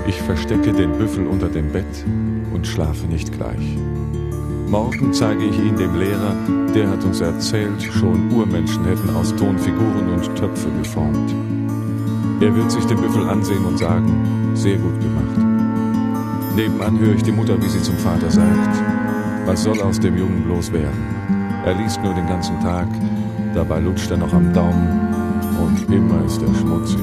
Ich verstecke den Büffel unter dem Bett und schlafe nicht gleich. Morgen zeige ich ihn dem Lehrer, der hat uns erzählt, schon Urmenschen hätten aus Ton Figuren und Töpfe geformt. Er wird sich den Büffel ansehen und sagen, sehr gut gemacht. Nebenan höre ich die Mutter, wie sie zum Vater sagt, was soll aus dem Jungen bloß werden? Er liest nur den ganzen Tag, dabei lutscht er noch am Daumen und immer ist er schmutzig.